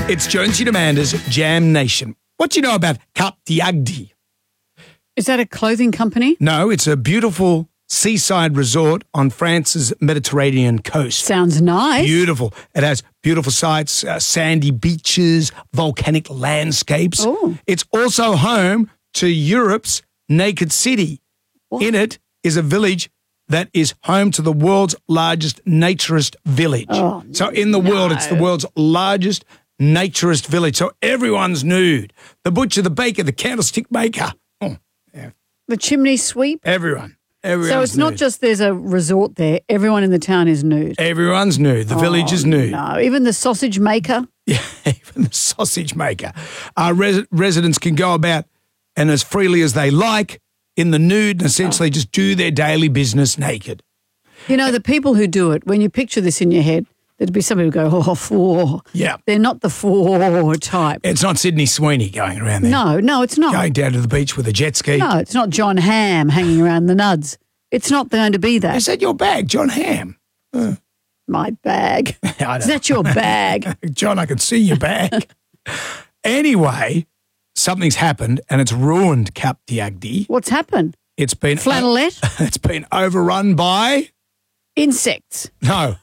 It's Jonesy Amanda's Jam Nation. What do you know about Cap d'Agde? Is that a clothing company? No, it's a beautiful seaside resort on France's Mediterranean coast. Sounds nice. Beautiful. It has beautiful sights, sandy beaches, volcanic landscapes. Ooh. It's also home to Europe's Naked City. What? In it is a village that is home to the world's largest naturist village. Oh, so in the world, it's the world's largest naturist village. So everyone's nude. The butcher, the baker, the candlestick maker. Oh, yeah. The chimney sweep? Everyone. Everyone's So it's not nude. just there's a resort there. Everyone in the town is nude. Everyone's nude. The village is nude. No, even the sausage maker. Yeah, even the sausage maker. Residents can go about and as freely as they like in the nude and essentially just do their daily business naked. You know, the people who do it, when you picture this in your head, there'd be somebody who go, oh, four. Yeah. They're not the four type. It's not Sydney Sweeney going around there. No, it's not. Going down to the beach with a jet ski. No, it's not John Hamm hanging around the nuds. It's not going to be that. Is that your bag, John Hamm? My bag. I Is know. that your bag? John, I can see your bag. Anyway, something's happened and it's ruined Cap d'Agde. What's happened? It's been Flannelette? It's been overrun by Insects. no,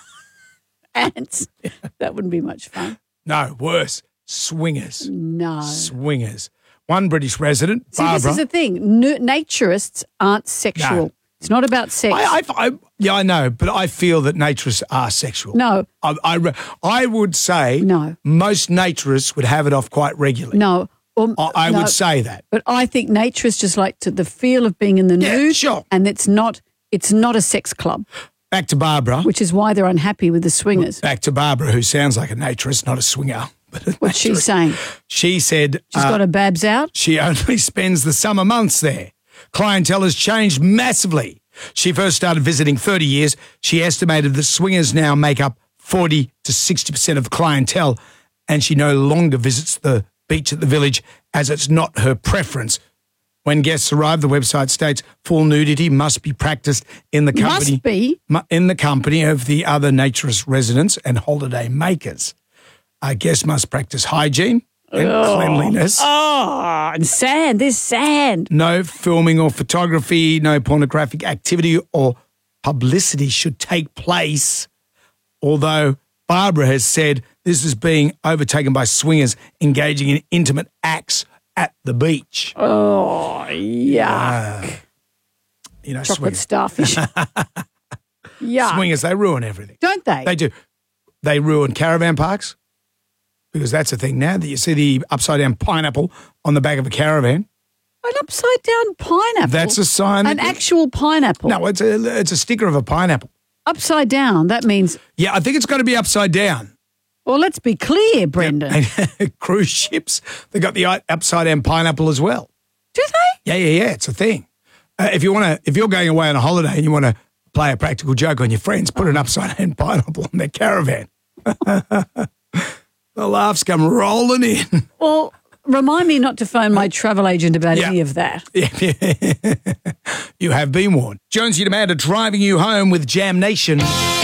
Ants. That wouldn't be much fun. worse. Swingers. No. Swingers. One British resident, See, Barbara. this is the thing. Naturists aren't sexual. No. It's not about sex. I know, but I feel that naturists are sexual. No. I would say No. most naturists would have it off quite regularly. No. I no. would say that. But I think naturists just like the feel of being in the Yeah, nude. sure. And it's not a sex club, Back to Barbara. which is why they're unhappy with the swingers. Back to Barbara, who sounds like a naturist, not a swinger. But a What's she naturist. saying? She said She's got her babs out? she only spends the summer months there. Clientele has changed massively. She first started visiting 30 years. She estimated that swingers now make up 40 to 60% of clientele, and she no longer visits the beach at the village as it's not her preference. When guests arrive, the website states full nudity must be practiced in the company. Must be? In the company of the other naturist residents and holiday makers. Guests must practice hygiene and cleanliness. Oh, and sand. There's sand. No filming or photography, no pornographic activity or publicity should take place. Although Barbara has said this is being overtaken by swingers engaging in intimate acts at the beach. Oh, yuck. You know, Chocolate swingers. starfish. Yuck. Swingers, they ruin everything. Don't they? They do. They ruin caravan parks because that's the thing now that you see the upside down pineapple on the back of a caravan. An upside down pineapple. That's a sign. An actual pineapple. No, it's a sticker of a pineapple. Upside down. That means, Yeah, I think it's got to be upside down. well, let's be clear, Brendan. And cruise ships, they got the upside down pineapple as well. Do they? Yeah. It's a thing. If you're going away on a holiday and you want to play a practical joke on your friends, put an upside down pineapple on their caravan. The laughs come rolling in. Well, remind me not to phone my travel agent about Yeah. any of that. You have been warned. Jonesy and Amanda driving you home with Jam Nation.